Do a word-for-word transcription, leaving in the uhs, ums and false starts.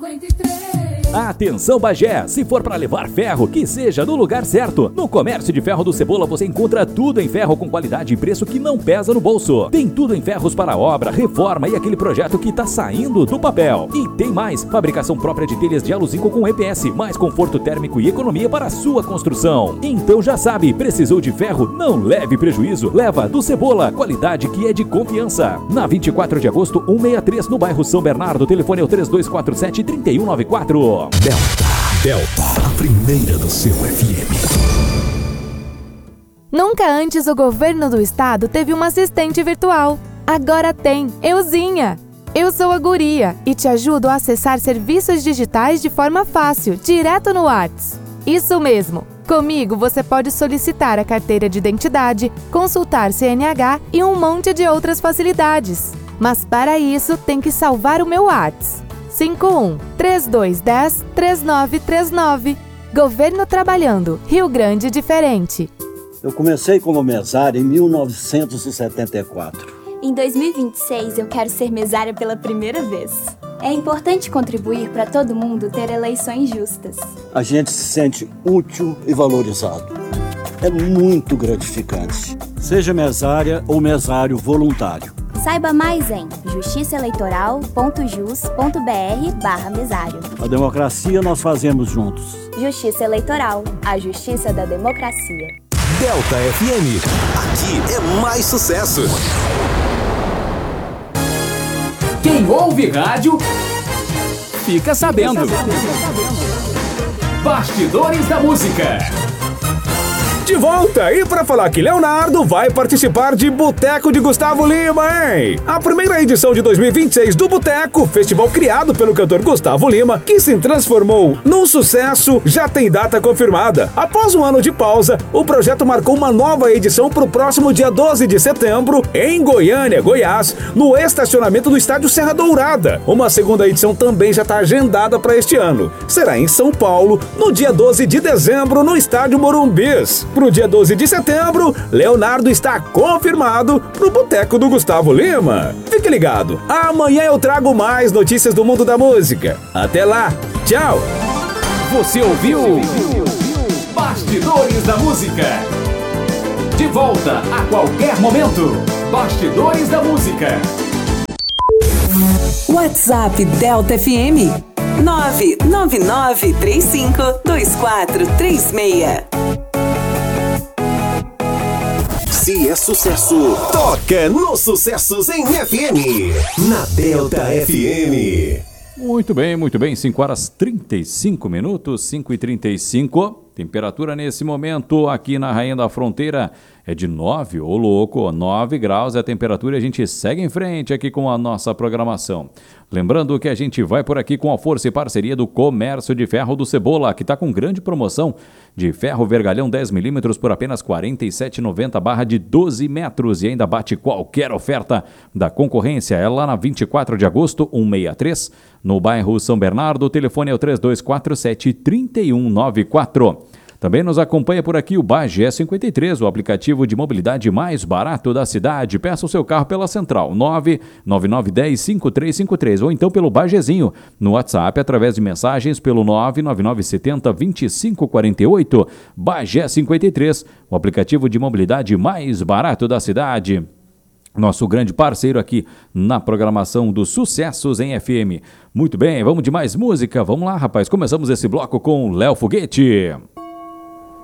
Atenção Bagé, se for para levar ferro, que seja no lugar certo. No Comércio de Ferro do Cebola você encontra tudo em ferro com qualidade e preço que não pesa no bolso. Tem tudo em ferros para obra, reforma e aquele projeto que tá saindo do papel. E tem mais, fabricação própria de telhas de aluzinco com E P S, mais conforto térmico e economia para a sua construção. Então já sabe, precisou de ferro? Não leve prejuízo, leva do Cebola, qualidade que é de confiança. Na vinte e quatro de agosto, cento e sessenta e três, no bairro São Bernardo, telefone é o três dois quatro sete, três um nove quatro. Delta, Delta, a primeira do seu F M. Nunca antes o governo do estado teve uma assistente virtual. Agora tem, Euzinha. Eu sou a Guria e te ajudo a acessar serviços digitais de forma fácil, direto no WhatsApp. Isso mesmo. Comigo você pode solicitar a carteira de identidade, consultar C N H e um monte de outras facilidades. Mas para isso tem que salvar o meu WhatsApp. cinco um, três dois um zero, três nove três nove. Governo Trabalhando. Rio Grande Diferente. Eu comecei como mesária em mil novecentos e setenta e quatro. Em dois mil e vinte e seis, eu quero ser mesária pela primeira vez. É importante contribuir para todo mundo ter eleições justas. A gente se sente útil e valorizado. É muito gratificante. Seja mesária ou mesário voluntário. Saiba mais em justiçaeleitoral ponto jus ponto br barra mesário. A democracia nós fazemos juntos. Justiça Eleitoral, a justiça da democracia. Delta F M, aqui é mais sucesso. Quem ouve rádio, fica sabendo. Bastidores da Música. De volta, e para falar que Leonardo vai participar de Boteco de Gustavo Lima, hein? A primeira edição de dois mil e vinte e seis do Boteco, festival criado pelo cantor Gustavo Lima, que se transformou num sucesso, já tem data confirmada. Após um ano de pausa, o projeto marcou uma nova edição para o próximo dia doze de setembro, em Goiânia, Goiás, no estacionamento do estádio Serra Dourada. Uma segunda edição também já está agendada para este ano. Será em São Paulo, no dia doze de dezembro, no estádio Morumbis. Pro dia doze de setembro, Leonardo está confirmado pro Boteco do Gustavo Lima. Fique ligado, amanhã eu trago mais notícias do mundo da música. Até lá, tchau! Você ouviu Bastidores da Música. De volta a qualquer momento. Bastidores da Música. WhatsApp Delta F M nove nove nove três cinco dois quatro três seis. Se é sucesso, toca nos sucessos em F M, na Delta F M. Muito bem, muito bem, cinco horas e trinta e cinco minutos, cinco e trinta e cinco. Temperatura nesse momento aqui na Rainha da Fronteira é de nove, ô louco, nove graus é a temperatura e a gente segue em frente aqui com a nossa programação. Lembrando que a gente vai por aqui com a força e parceria do Comércio de Ferro do Cebola, que está com grande promoção de ferro vergalhão dez milímetros por apenas quarenta e sete reais e noventa centavos, barra de doze metros, e ainda bate qualquer oferta da concorrência. É lá na vinte e quatro de agosto, cento e sessenta e três, no bairro São Bernardo. O telefone é o três dois quatro sete, três um nove quatro. Também nos acompanha por aqui o Bagé cinquenta e três, o aplicativo de mobilidade mais barato da cidade. Peça o seu carro pela central nove nove nove um zero cinco três cinco três ou então pelo Bagezinho no WhatsApp através de mensagens pelo nove nove nove sete zero dois cinco quatro oito. Bagé cinquenta e três, o aplicativo de mobilidade mais barato da cidade. Nosso grande parceiro aqui na programação dos sucessos em F M. Muito bem, vamos de mais música. Vamos lá, rapaz. Começamos esse bloco com Léo Foguete.